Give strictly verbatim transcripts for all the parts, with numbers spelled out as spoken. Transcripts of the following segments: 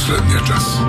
последния час.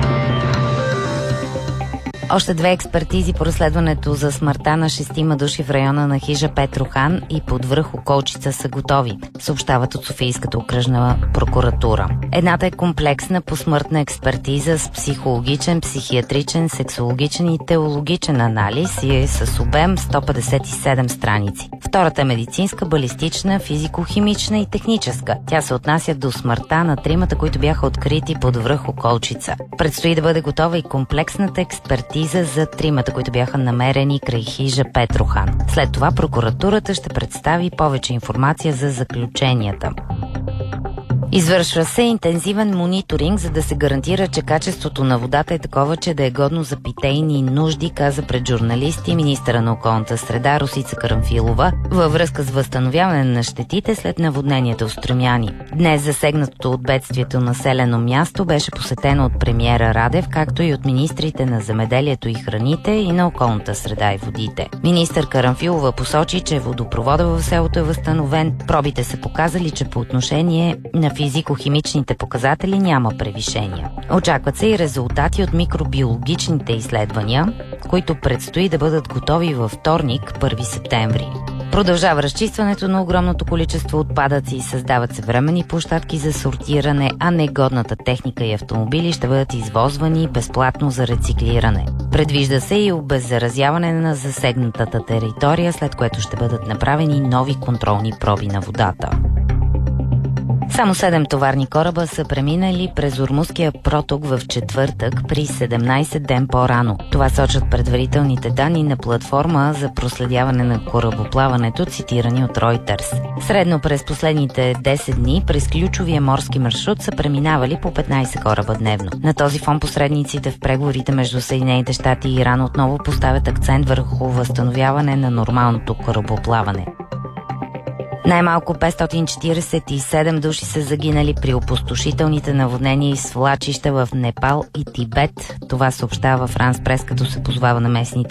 Още две експертизи по разследването за смъртта на шестима души в района на хижа Петрохан и под връх Околчица са готови, съобщават от Софийската окръжна прокуратура. Едната е комплексна посмъртна експертиза с психологичен, психиатричен, сексологичен и теологичен анализ и е с обем сто петдесет и седем страници. Втората е медицинска, балистична, физико-химична и техническа. Тя се отнася до смъртта на тримата, които бяха открити под връх Околчица. Предстои да бъде готова и комплексната експертиза за тримата, които бяха намерени край хижа Петрохан. След това прокуратурата ще представи повече информация за заключенията. Извършва се интензивен мониторинг, за да се гарантира, че качеството на водата е такова, че да е годно за питейни нужди, каза пред журналисти министъра на околната среда Росица Карамфилова във връзка с възстановяване на щетите след наводнението в Струмяни. Днес засегнатото от бедствието населено място беше посетено от премиера Радев, както и от министрите на земеделието и храните и на околната среда и водите. Министър Карамфилова посочи, че водопровода в селото е възстановен. Пробите са показали, че по отношение на физико-химичните показатели няма превишения. Очакват се и резултати от микробиологичните изследвания, които предстои да бъдат готови във вторник, първи септември. Продължава разчистването на огромното количество отпадъци и създават се временни площадки за сортиране, а негодната техника и автомобили ще бъдат извозвани безплатно за рециклиране. Предвижда се и обеззаразяване на засегнатата територия, след което ще бъдат направени нови контролни проби на водата. Само седем товарни кораба са преминали през Ормузския проток в четвъртък при седемнайсет ден по-рано. Това сочат предварителните данни на платформа за проследяване на корабоплаването, цитирани от Reuters. Средно през последните десет дни през ключовия морски маршрут са преминавали по петнайсет кораба дневно. На този фон посредниците в преговорите между Съединените щати и Иран отново поставят акцент върху възстановяване на нормалното корабоплаване. Най-малко петстотин четирийсет и седем души са загинали при опустошителните наводнения и свлачища в Непал и Тибет. Това съобщава Франс Прес, като се позовава на местните